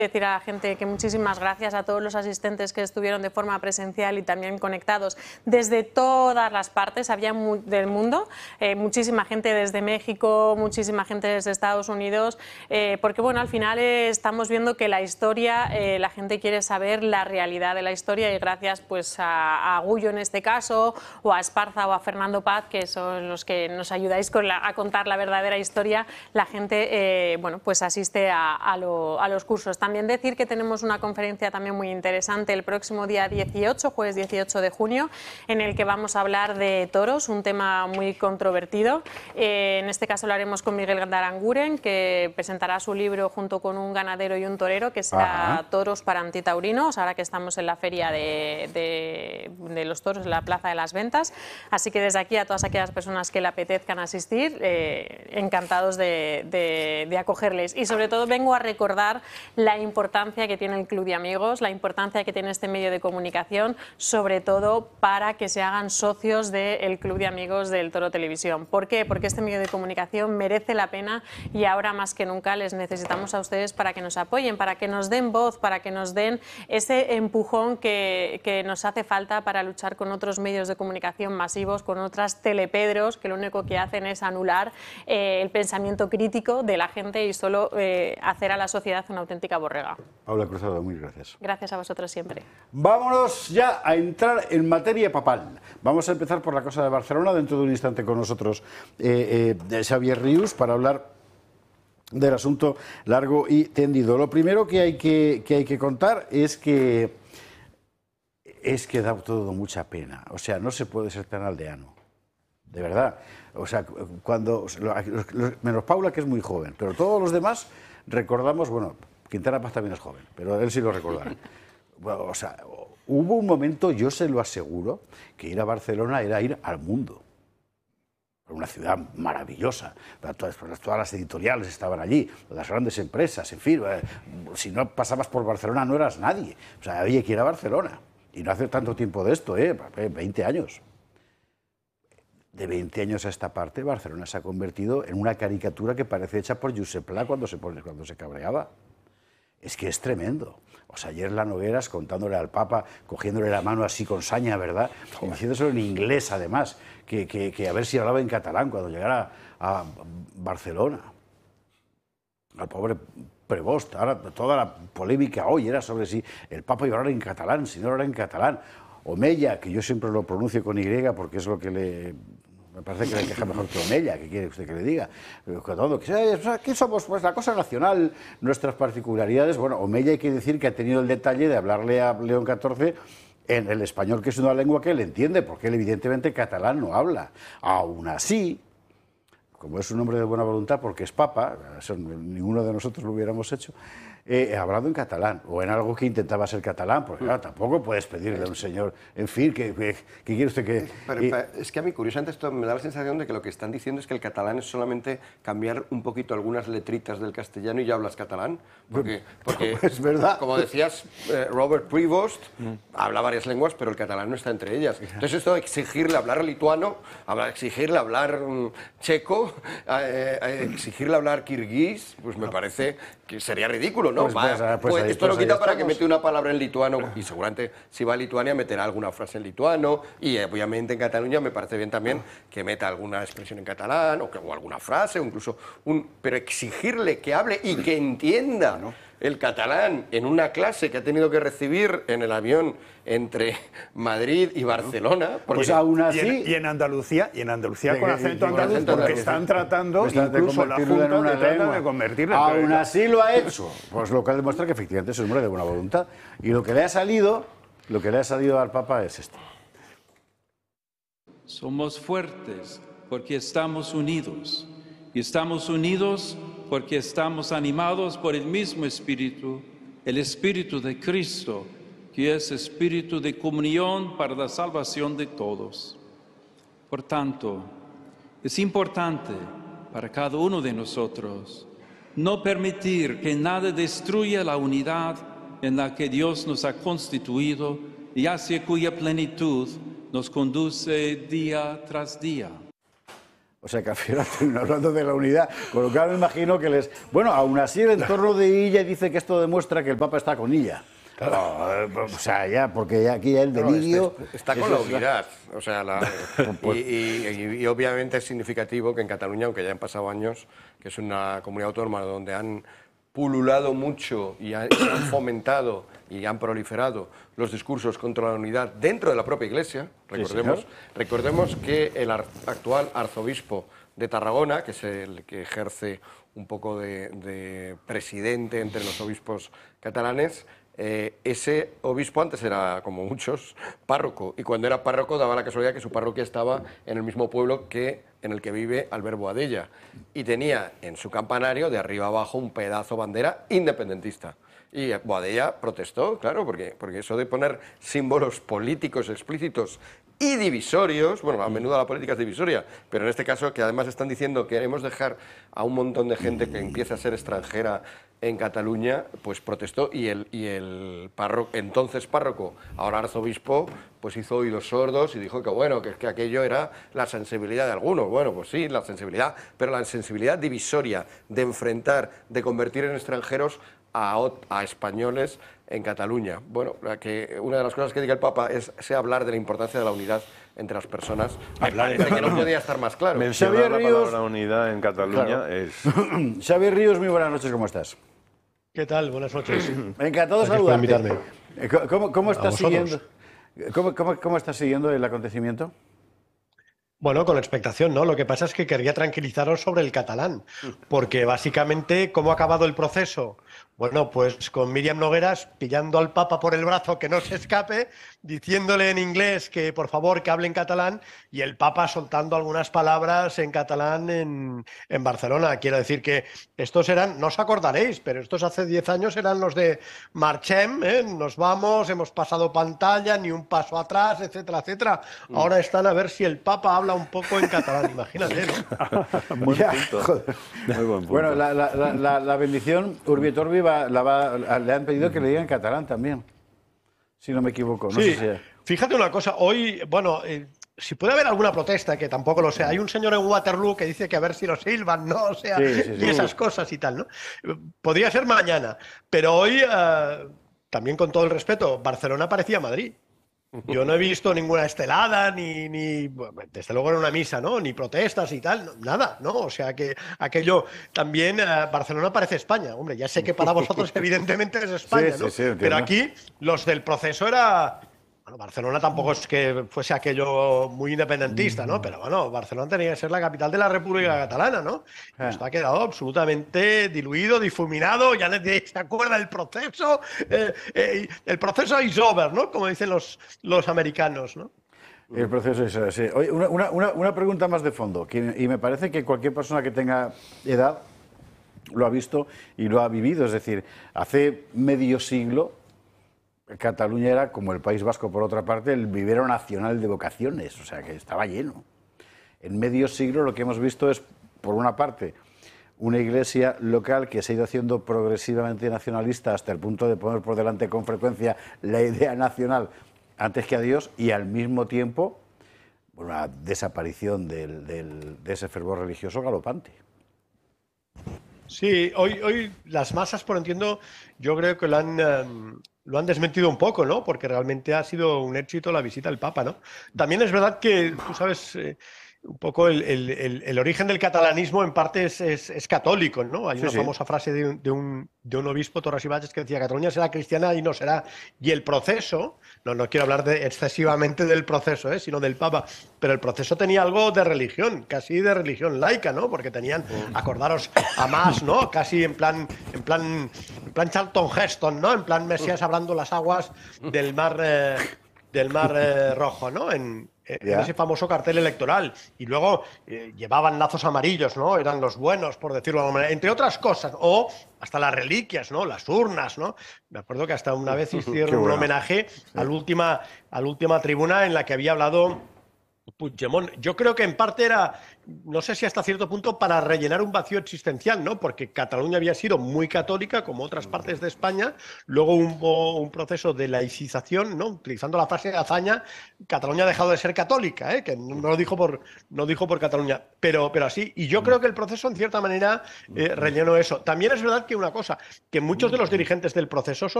Decir a la gente que muchísimas gracias a todos los asistentes que estuvieron de forma presencial y también conectados desde todas las partes, había del mundo, muchísima gente desde México, muchísima gente desde Estados Unidos, porque bueno, al final estamos viendo que la historia, la gente quiere saber la realidad de la historia y gracias pues a Gullo en este caso, o a Esparza o a Fernando Paz, que son los que nos ayudáis a contar la verdadera historia, la gente bueno, pues asiste a los cursos. También decir que tenemos una conferencia también muy interesante el próximo día 18, jueves 18 de junio, en el que vamos a hablar de toros, un tema muy controvertido. En este caso lo haremos con Miguel Daranguren, que presentará su libro junto con un ganadero y un torero, que será Toros para antitaurinos, ahora que estamos en la feria de los toros, en la Plaza de las Ventas. Así que desde aquí a todas aquellas personas que le apetezcan asistir, encantados de acogerles. Y sobre todo vengo a recordar la importancia que tiene el Club de Amigos, la importancia que tiene este medio de comunicación, sobre todo para que se hagan socios del Club de Amigos del Toro Televisión. ¿Por qué? Porque este medio de comunicación merece la pena y ahora más que nunca les necesitamos a ustedes para que nos apoyen, para que nos den voz, para que nos den ese empujón que nos hace falta para luchar con otros medios de comunicación masivos, con otras telepedros que lo único que hacen es anular el pensamiento crítico de la gente y solo hacer a la sociedad una auténtica borrega. Paula Cruzado, muy gracias. Gracias a vosotros siempre. Vámonos ya a entrar en materia papal. Vamos a empezar por la cosa de Barcelona. Dentro de un instante con nosotros Xavier Rius para hablar del asunto largo y tendido. Lo primero que hay que contar es que da todo mucha pena. O sea, no se puede ser tan aldeano. De verdad. O sea, menos Paula, que es muy joven, pero todos los demás recordamos, bueno, Quintana Paz también es joven, pero él sí lo recordará. Bueno, o sea, hubo un momento, yo se lo aseguro, que ir a Barcelona era ir al mundo. Una ciudad maravillosa, todas las editoriales estaban allí, las grandes empresas, en fin, si no pasabas por Barcelona no eras nadie. O sea, había que ir a Barcelona. Y no hace tanto tiempo de esto, 20 años. De 20 años a esta parte, Barcelona se ha convertido en una caricatura que parece hecha por Josep Pla cuando se cabreaba. Es que es tremendo. O sea, ayer la Nogueras contándole al Papa, cogiéndole la mano así con saña, ¿verdad? Y diciéndoselo en inglés, además, que a ver si hablaba en catalán cuando llegara a Barcelona. Al pobre Prevost. Ahora toda la polémica hoy era sobre si el Papa iba a hablar en catalán, si no hablara en catalán. Omeya, que yo siempre lo pronuncio con Y porque es lo que me parece que le queja mejor que Omeya, ¿qué quiere usted que le diga? ¿Qué somos? Pues la cosa nacional, nuestras particularidades. Bueno, Omeya hay que decir que ha tenido el detalle de hablarle a León XIV en el español, que es una lengua que él entiende, porque él evidentemente catalán no habla. Aún así, como es un hombre de buena voluntad, porque es papa, eso ninguno de nosotros lo hubiéramos hecho, hablado en catalán, o en algo que intentaba ser catalán, porque claro, tampoco puedes pedirle a un señor, en fin, ¿qué quiere usted que...? Pero, es que a mí, curiosamente, esto me da la sensación de que lo que están diciendo es que el catalán es solamente cambiar un poquito algunas letritas del castellano y ya hablas catalán, porque es verdad. Como decías, Robert Prevost habla varias lenguas, pero el catalán no está entre ellas. Entonces esto de exigirle hablar lituano, exigirle hablar checo, exigirle hablar kirguís, pues me parece que sería ridículo, ¿no? Pues esto lo quita para que mete una palabra en lituano y seguramente si va a Lituania meterá alguna frase en lituano y obviamente en Cataluña me parece bien también que meta alguna expresión en catalán o alguna frase o incluso pero exigirle que hable y que entienda el catalán en una clase que ha tenido que recibir en el avión entre Madrid y Barcelona. Pues aún así... Y en Andalucía con acento andaluz, porque están tratando, incluso la Junta trata de convertirlo en aún así lo ha hecho. Pues lo que demuestra que efectivamente es un hombre de buena voluntad. Y lo que le ha salido al Papa es esto. Somos fuertes porque estamos unidos. Y estamos unidos porque estamos animados por el mismo Espíritu, el Espíritu de Cristo, que es espíritu de comunión para la salvación de todos. Por tanto, es importante para cada uno de nosotros no permitir que nada destruya la unidad en la que Dios nos ha constituido y hacia cuya plenitud nos conduce día tras día. O sea, que al final terminan hablando de la unidad, con lo que me imagino que les... Bueno, aún así el entorno de Illa dice que esto demuestra que el Papa está con Illa. Claro. O sea, ya, porque ya aquí ya el delirio... Está con la unidad. O sea, y obviamente es significativo que en Cataluña, aunque ya han pasado años, que es una comunidad autónoma donde han pululado mucho y han fomentado y han proliferado los discursos contra la unidad dentro de la propia Iglesia. Recordemos que el actual arzobispo de Tarragona, que es el que ejerce un poco de presidente entre los obispos catalanes, ese obispo antes era, como muchos, párroco, y cuando era párroco daba la casualidad que su parroquia estaba en el mismo pueblo en el que vive Albert Boadella, y tenía en su campanario de arriba abajo un pedazo bandera independentista. Y Boadella protestó, claro, porque eso de poner símbolos políticos explícitos y divisorios, bueno, a menudo la política es divisoria, pero en este caso que además están diciendo que queremos dejar a un montón de gente que empiece a ser extranjera en Cataluña, pues protestó, y el entonces párroco, ahora arzobispo, pues hizo oídos sordos y dijo que bueno, que aquello era la sensibilidad de algunos. Bueno, pues sí, la sensibilidad, pero la sensibilidad divisoria de enfrentar, de convertir en extranjeros a españoles en Cataluña. Bueno, que una de las cosas que diga el Papa sea hablar de la importancia de la unidad entre las personas. Me parece que no podía estar más claro. Mencionar la palabra unidad en Cataluña, claro, es... Xavier Ríos, muy buenas noches, ¿cómo estás? ¿Qué tal? Buenas noches. Encantado de saludarte. ¿Cómo estás siguiendo? ¿Cómo estás siguiendo el acontecimiento? Bueno, con expectación, ¿no? Lo que pasa es que quería tranquilizaros sobre el catalán, porque básicamente, ¿cómo ha acabado el proceso? Bueno, pues con Míriam Nogueras pillando al Papa por el brazo que no se escape, diciéndole en inglés que por favor que hable en catalán, y el Papa soltando algunas palabras en catalán en Barcelona. Quiero decir que estos eran, no os acordaréis, pero estos hace 10 años eran los de marchem, nos vamos, hemos pasado pantalla, ni un paso atrás, etcétera, etcétera. Ahora están a ver si el Papa habla un poco en catalán, imagínate, ¿no? Muy buen punto. Bueno, la bendición Urbi et Orbi le han pedido que le digan catalán también, si no me equivoco. No sí, sé si... Fíjate una cosa, hoy, bueno, si puede haber alguna protesta, que tampoco lo sé, hay un señor en Waterloo que dice que a ver si lo silban, ¿no? O sea, y esas cosas y tal, ¿no? Podría ser mañana, pero hoy, también con todo el respeto, Barcelona parecía Madrid. Yo no he visto ninguna estelada, ni desde luego en una misa, ¿no? Ni protestas y tal, nada, ¿no? O sea que aquello también, Barcelona parece España. Hombre, ya sé que para vosotros evidentemente es España, ¿no? Pero aquí los del proceso era... Bueno, Barcelona tampoco es que fuese aquello muy independentista, ¿no? Pero bueno, Barcelona tenía que ser la capital de la República Catalana, ¿no? Esto ha quedado absolutamente diluido, difuminado, ya nadie se acuerda del proceso. El proceso is over, ¿no? Como dicen los americanos, ¿no? El proceso es así. Oye, una pregunta más de fondo, y me parece que cualquier persona que tenga edad lo ha visto y lo ha vivido. Es decir, hace medio siglo Cataluña era, como el País Vasco por otra parte, el vivero nacional de vocaciones, o sea que estaba lleno. En medio siglo lo que hemos visto es, por una parte, una iglesia local que se ha ido haciendo progresivamente nacionalista hasta el punto de poner por delante con frecuencia la idea nacional antes que a Dios, y al mismo tiempo una desaparición de ese fervor religioso galopante. Sí, hoy las masas, por entiendo, yo creo que lo han desmentido un poco, ¿no? Porque realmente ha sido un éxito la visita del Papa, ¿no? También es verdad que, tú sabes, un poco el origen del catalanismo en parte es católico, ¿no? Hay una famosa frase de un obispo, Torres i Bages, que decía: Cataluña será cristiana y no será. Y el proceso, no quiero hablar excesivamente del proceso, sino del Papa, pero el proceso tenía algo de religión, casi de religión laica, ¿no? Porque tenían, acordaros, a más, ¿no? Casi en plan Charlton Heston, ¿no? En plan Mesías hablando las aguas del mar Rojo, ¿no? En ese famoso cartel electoral. Y luego llevaban lazos amarillos, ¿no? Eran los buenos, por decirlo de alguna manera, entre otras cosas. O hasta las reliquias, ¿no? Las urnas, ¿no? Me acuerdo que hasta una vez hicieron un homenaje a la última tribuna en la que había hablado Puigdemont. Yo creo que en parte era no sé si hasta cierto punto para rellenar un vacío existencial, ¿no? Porque Cataluña había sido muy católica, como otras partes de España, luego hubo un proceso de laicización, ¿no? Utilizando la frase de Azaña, Cataluña ha dejado de ser católica, ¿eh? Que no lo dijo por Cataluña, pero así. Y yo creo que el proceso, en cierta manera, rellenó eso. También es verdad que una cosa, que muchos de los dirigentes del proceso son